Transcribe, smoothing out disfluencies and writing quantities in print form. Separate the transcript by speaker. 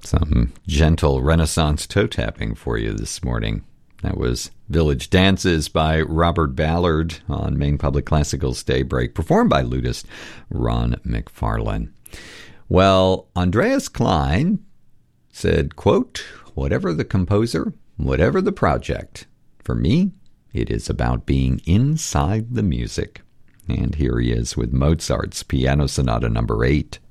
Speaker 1: Some gentle Renaissance toe tapping for you this morning. That was Village Dances by Robert Ballard on Maine Public Classical's Daybreak, performed by lutist Ron McFarlane. Well, Andreas Klein said, quote, "Whatever the composer, whatever the project, for me, it is about being inside the music." And here he is with Mozart's Piano Sonata No. 8.